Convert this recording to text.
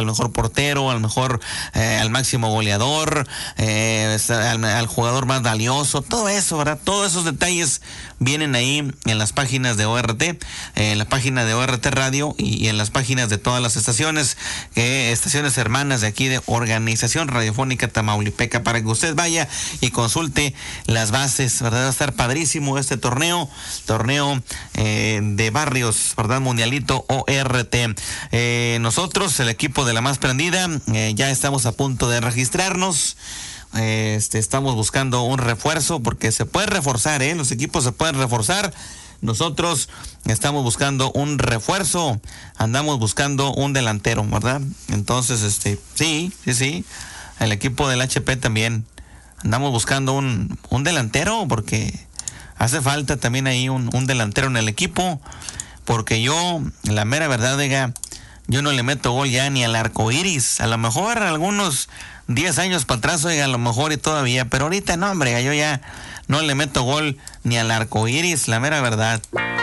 al mejor portero, al mejor, al máximo goleador, al jugador más valioso, todo eso, ¿verdad? Todos esos detalles vienen ahí en las páginas de ORT, en la página de ORT Radio y en las páginas de todas las estaciones hermanas de aquí de Organización Radiofónica Tamaulipeca, para que usted vaya y consulte las bases, ¿verdad? Va a estar padrísimo este torneo de barrios, ¿verdad? Mundialito ORT. Nosotros, el equipo de La Más Prendida, ya estamos a punto de registrarnos. Estamos buscando un refuerzo porque se puede reforzar, los equipos se pueden reforzar. Nosotros estamos buscando un refuerzo, andamos buscando un delantero, ¿verdad? Entonces, sí, el equipo del HP también andamos buscando un delantero, porque hace falta también ahí un delantero en el equipo, porque yo, la mera verdad, yo no le meto gol ya ni al arco iris. A lo mejor algunos 10 años para atrás, a lo mejor y todavía, pero ahorita no, hombre, yo ya no le meto gol ni al arco iris, la mera verdad.